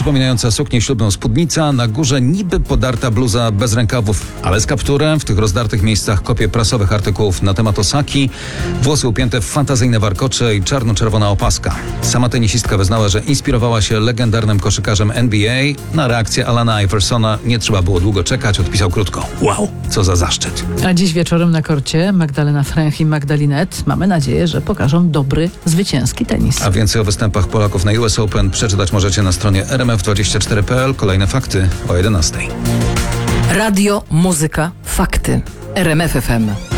przypominająca suknię ślubną spódnica, na górze niby podarta bluza bez rękawów, ale z kapturem, w tych rozdartych miejscach kopie prasowych artykułów na temat Osaki, włosy upięte w fantazyjne warkocze i czarno-czerwona opaska. Sama tenisistka wyznała, że inspirowała się legendarnym koszykarzem NBA. Na reakcję Alana Iversona nie trzeba było długo czekać, odpisał krótko: wow, co za zaszczyt. A dziś wieczorem na korcie Magdalena Fręch i Magdalinet. Mamy nadzieję, że pokażą dobry, zwycięski tenis. A więcej o występach Polaków na US Open przeczytać możecie na stronie rmf24.pl. Kolejne fakty o 11:00. Radio, muzyka, fakty. RMF FM.